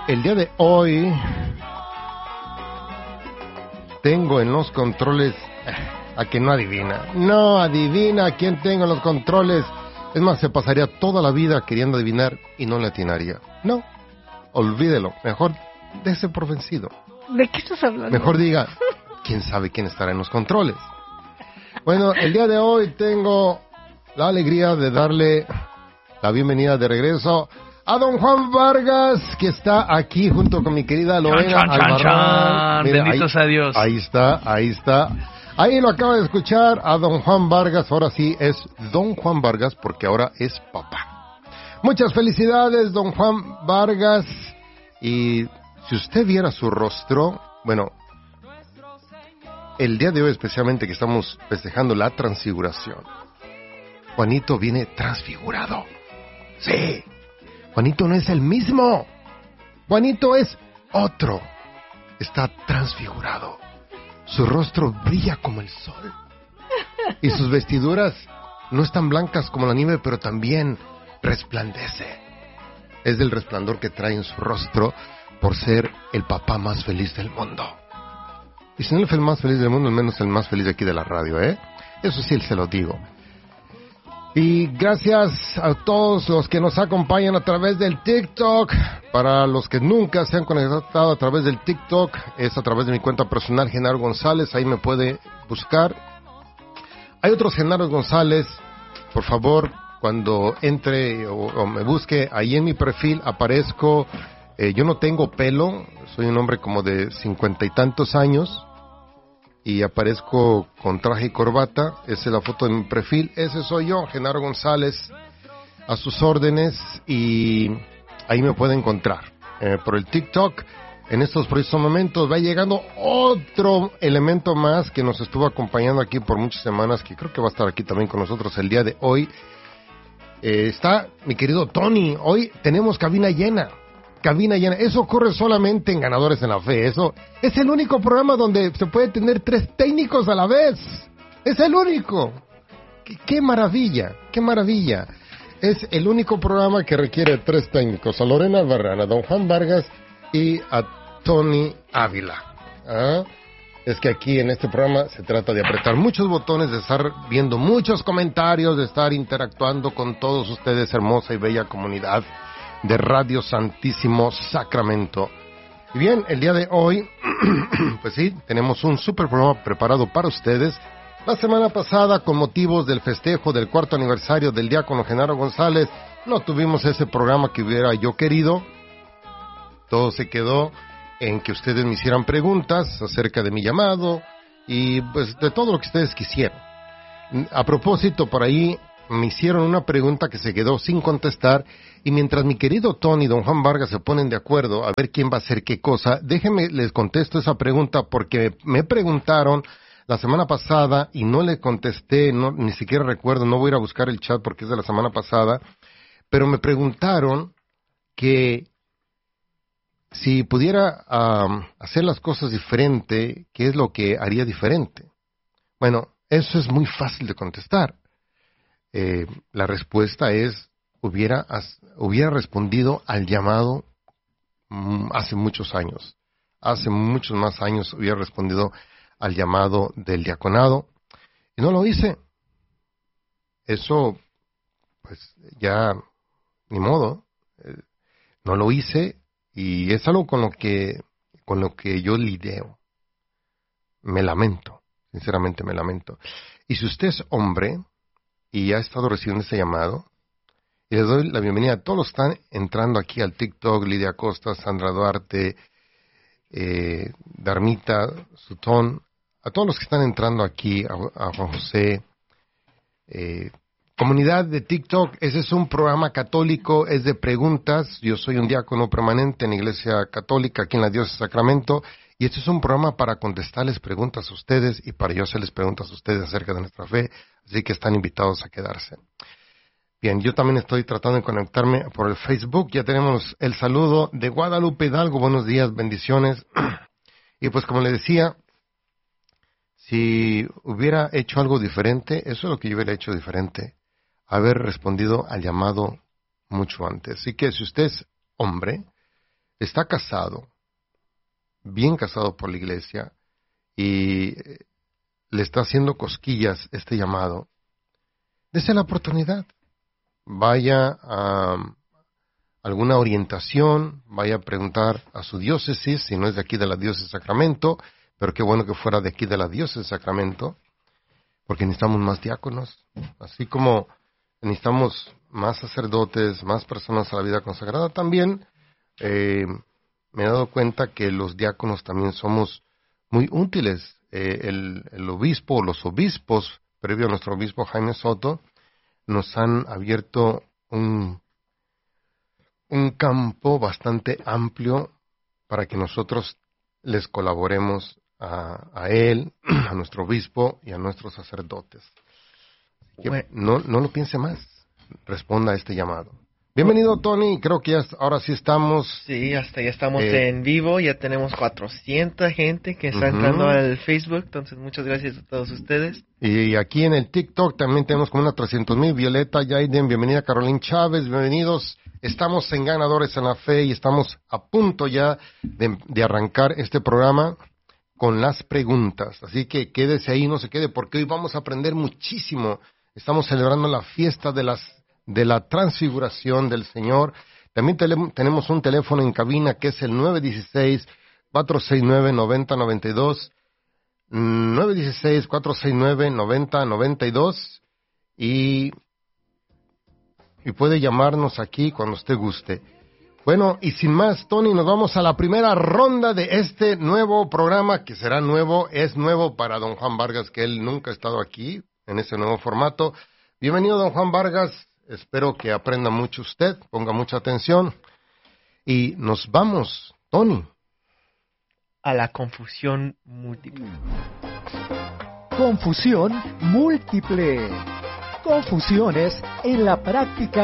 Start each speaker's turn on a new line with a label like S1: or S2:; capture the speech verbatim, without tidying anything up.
S1: el día de hoy tengo en los controles a que no adivina. No adivina a quién tengo en los controles. Es más, se pasaría toda la vida queriendo adivinar y no le atinaría. No, olvídelo. Mejor dése por vencido.
S2: ¿De qué estás hablando?
S1: Mejor diga, quién sabe quién estará en los controles. Bueno, el día de hoy tengo la alegría de darle la bienvenida de regreso a don Juan Vargas, que está aquí junto con mi querida Lorena
S3: chan, chan,
S1: Albarrán.
S3: chan.
S1: Mira,
S3: Benditos
S1: ahí,
S3: a Dios.
S1: Ahí está, ahí está. Ahí lo acaba de escuchar a don Juan Vargas. Ahora sí es don Juan Vargas porque ahora es papá. Muchas felicidades, don Juan Vargas. Y si usted viera su rostro, bueno, el día de hoy especialmente que estamos festejando la transfiguración, Juanito viene transfigurado. Sí, Juanito no es el mismo. Juanito es otro. Está transfigurado. Su rostro brilla como el sol. Y sus vestiduras no están blancas como la nieve, pero también resplandece. Es del resplandor que trae en su rostro por ser el papá más feliz del mundo. Y si no es el más feliz del mundo, al menos el más feliz de aquí de la radio, ¿eh? Eso sí, se lo digo. Y gracias a todos los que nos acompañan a través del TikTok. Para los que nunca se han conectado a través del TikTok, es a través de mi cuenta personal, Genaro González. Ahí me puede buscar. Hay otros Genaro González. Por favor, cuando entre o, o me busque, ahí en mi perfil aparezco. Eh, yo no tengo pelo. Soy un hombre como de cincuenta y tantos años. Y aparezco con traje y corbata. Esa es la foto de mi perfil. Ese soy yo, Genaro González, a sus órdenes. Y ahí me puede encontrar. Eh, por el TikTok, en estos precisos momentos, va llegando otro elemento más que nos estuvo acompañando aquí por muchas semanas, que creo que va a estar aquí también con nosotros el día de hoy. Eh, está mi querido Tony. Hoy tenemos cabina llena. Cabina llena. Eso ocurre solamente en Ganadores en la Fe. Eso es el único programa donde se puede tener tres técnicos a la vez. Es el único. Qué, qué maravilla, qué maravilla. Es el único programa que requiere tres técnicos: a Lorena Albarrán, a don Juan Vargas y a Tony Ávila. ¿Ah? Es que aquí en este programa se trata de apretar muchos botones, de estar viendo muchos comentarios, de estar interactuando con todos ustedes, hermosa y bella comunidad de Radio Santísimo Sacramento. Y bien, el día de hoy, pues sí, tenemos un super programa preparado para ustedes. La semana pasada, con motivos del festejo del cuarto aniversario del diácono Genaro González, no tuvimos ese programa que hubiera yo querido. Todo se quedó en que ustedes me hicieran preguntas acerca de mi llamado y pues de todo lo que ustedes quisieran. A propósito, por ahí me hicieron una pregunta que se quedó sin contestar, y mientras mi querido Tony y don Juan Vargas se ponen de acuerdo a ver quién va a hacer qué cosa, déjenme les contesto esa pregunta porque me preguntaron la semana pasada y no le contesté, no, ni siquiera recuerdo, no voy a ir a buscar el chat porque es de la semana pasada, pero me preguntaron que si pudiera um, hacer las cosas diferente, ¿qué es lo que haría diferente? Bueno, eso es muy fácil de contestar. Eh, la respuesta es, hubiera, as, hubiera respondido al llamado mm, hace muchos años. Hace muchos más años hubiera respondido al llamado del diaconado. Y no lo hice. Eso, pues ya, ni modo. Eh, no lo hice y es algo con lo que, con lo que yo lidio. Me lamento, sinceramente me lamento. Y si usted es hombre y ha estado recibiendo ese llamado, y les doy la bienvenida a todos los que están entrando aquí al TikTok: Lidia Costa, Sandra Duarte, eh, Darmita, Sutón, a todos los que están entrando aquí, a, a Juan José, eh, comunidad de TikTok. Ese es un programa católico, es de preguntas. Yo soy un diácono permanente en la Iglesia Católica aquí en la Diócesis de Sacramento, y este es un programa para contestarles preguntas a ustedes y para yo hacerles preguntas a ustedes acerca de nuestra fe, así que están invitados a quedarse. Bien, yo también estoy tratando de conectarme por el Facebook. Ya tenemos el saludo de Guadalupe Hidalgo. Buenos días, bendiciones. Y pues como le decía, si hubiera hecho algo diferente, eso es lo que yo hubiera hecho diferente, haber respondido al llamado mucho antes. Así que si usted es hombre, está casado, bien casado por la iglesia, y le está haciendo cosquillas este llamado, dese la oportunidad. Vaya a alguna orientación, vaya a preguntar a su diócesis, si no es de aquí de la diócesis de Sacramento, pero qué bueno que fuera de aquí de la diócesis de Sacramento, porque necesitamos más diáconos, así como necesitamos más sacerdotes, más personas a la vida consagrada. También eh, me he dado cuenta que los diáconos también somos muy útiles. Eh, el, el obispo o los obispos, previo a nuestro obispo Jaime Soto, nos han abierto un, un campo bastante amplio para que nosotros les colaboremos a, a él, a nuestro obispo y a nuestros sacerdotes. Que
S2: Bueno.
S1: no, no lo piense más, responda a este llamado. Bienvenido, Tony, creo que ya ahora sí estamos.
S2: Sí, hasta ya estamos
S1: eh,
S2: en vivo, ya tenemos cuatrocientos gente que está
S1: uh-huh.
S2: entrando al Facebook, entonces muchas gracias a todos ustedes.
S1: Y aquí en el TikTok también tenemos como unas trescientos mil. Violeta, Jaiden, bienvenida Carolina Chávez, bienvenidos. Estamos en Ganadores en la Fe y estamos a punto ya de, de arrancar este programa con las preguntas. Así que quédese ahí, no se quede, porque hoy vamos a aprender muchísimo. Estamos celebrando la fiesta de las de la transfiguración del Señor. También tele, tenemos un teléfono en cabina que es el nueve uno seis, cuatro seis nueve, nueve cero nueve dos, nueve uno seis, cuatro seis nueve, nueve cero nueve dos, y, y puede llamarnos aquí cuando usted guste. Bueno, y sin más, Tony, nos vamos a la primera ronda de este nuevo programa, que será nuevo, es nuevo para don Juan Vargas, que él nunca ha estado aquí en ese nuevo formato. Bienvenido, don Juan Vargas. Espero que aprenda mucho usted, ponga mucha atención. Y nos vamos, Tony.
S2: A la confusión múltiple.
S3: Confusión múltiple. Confusiones en la práctica